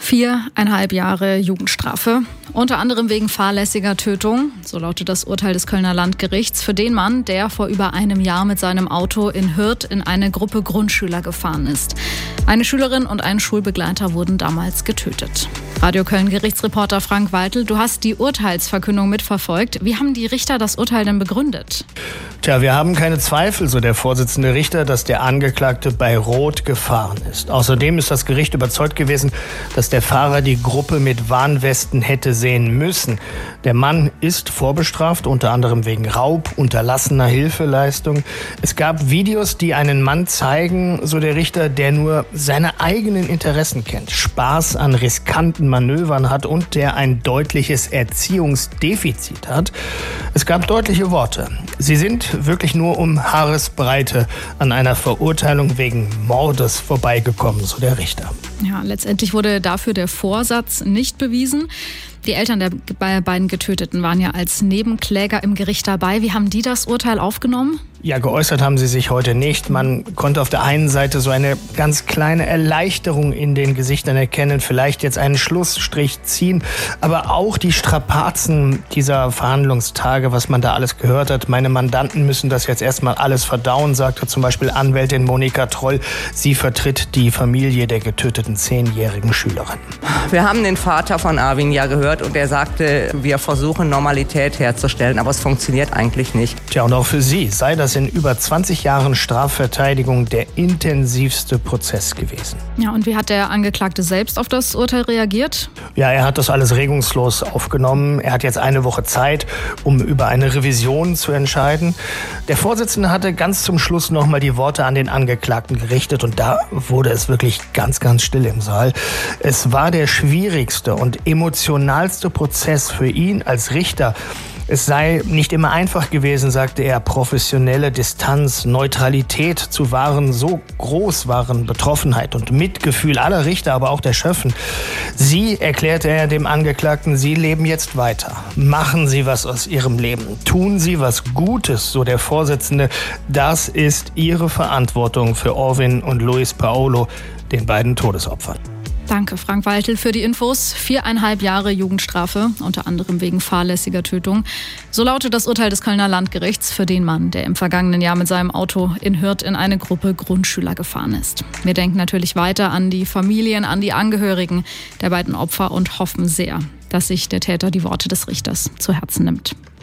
4,5 Jahre Jugendstrafe, unter anderem wegen fahrlässiger Tötung. So lautet das Urteil des Kölner Landgerichts für den Mann, der vor über einem Jahr mit seinem Auto in Hürth in eine Gruppe Grundschüler gefahren ist. Eine Schülerin und ein Schulbegleiter wurden damals getötet. Radio Köln-Gerichtsreporter Frank Waltel, du hast die Urteilsverkündung mitverfolgt. Wie haben die Richter das Urteil denn begründet? Tja, wir haben keine Zweifel, so der Vorsitzende Richter, dass der Angeklagte bei Rot gefahren ist. Außerdem ist das Gericht überzeugt gewesen, dass der Fahrer die Gruppe mit Warnwesten hätte sehen müssen. Der Mann ist vorbestraft, unter anderem wegen Raub, unterlassener Hilfeleistung. Es gab Videos, die einen Mann zeigen, so der Richter, der nur seine eigenen Interessen kennt, Spaß an riskanten Manövern hat und der ein deutliches Erziehungsdefizit hat. Es gab deutliche Worte. Sie sind wirklich nur um Haaresbreite an einer Verurteilung wegen Mordes vorbeigekommen, so der Richter. Ja, letztendlich wurde dafür der Vorsatz nicht bewiesen. Die Eltern der beiden Getöteten waren ja als Nebenkläger im Gericht dabei. Wie haben die das Urteil aufgenommen? Ja, geäußert haben sie sich heute nicht. Man konnte auf der einen Seite so eine ganz kleine Erleichterung in den Gesichtern erkennen, vielleicht jetzt einen Schlussstrich ziehen, aber auch die Strapazen dieser Verhandlungstage, was man da alles gehört hat. Meine Mandanten müssen das jetzt erstmal alles verdauen, sagte zum Beispiel Anwältin Monika Troll. Sie vertritt die Familie der getöteten 10-jährigen Schülerin. Wir haben den Vater von Arvin ja gehört und er sagte, wir versuchen Normalität herzustellen, aber es funktioniert eigentlich nicht. Tja, und auch für sie sei das in über 20 Jahren Strafverteidigung der intensivste Prozess gewesen. Ja, und wie hat der Angeklagte selbst auf das Urteil reagiert? Ja, er hat das alles regungslos aufgenommen. Er hat jetzt eine Woche Zeit, um über eine Revision zu entscheiden. Der Vorsitzende hatte ganz zum Schluss nochmal die Worte an den Angeklagten gerichtet und da wurde es wirklich ganz, ganz still im Saal. Es war der schwierigste und emotionalste Prozess für ihn als Richter. Es sei nicht immer einfach gewesen, sagte er. Professionelle Distanz, Neutralität zu wahren, so groß waren Betroffenheit und Mitgefühl aller Richter, aber auch der Schöffen. Sie, erklärte er dem Angeklagten, Sie leben jetzt weiter. Machen Sie was aus Ihrem Leben. Tun Sie was Gutes, so der Vorsitzende. Das ist Ihre Verantwortung für Orvin und Luis Paolo, den beiden Todesopfern. Danke, Frank Waltel, für die Infos. 4,5 Jahre Jugendstrafe, unter anderem wegen fahrlässiger Tötung. So lautet das Urteil des Kölner Landgerichts für den Mann, der im vergangenen Jahr mit seinem Auto in Hürth in eine Gruppe Grundschüler gefahren ist. Wir denken natürlich weiter an die Familien, an die Angehörigen der beiden Opfer und hoffen sehr, dass sich der Täter die Worte des Richters zu Herzen nimmt.